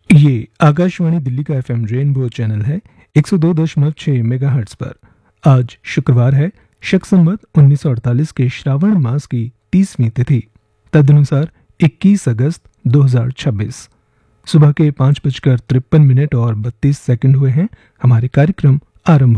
ये आकाशवाणी दिल्ली का FM rainbow channel है 102.6 मेगाहर्ट्ज पर। आज शुक्रवार है, शक संवत 1948 के श्रावण मास की 30वीं तिथि, तदनुसार 21 अगस्त 2026। सुबह के 5:53 और 32 सेकंड हुए हैं। हमारे कार्यक्रम आरंभ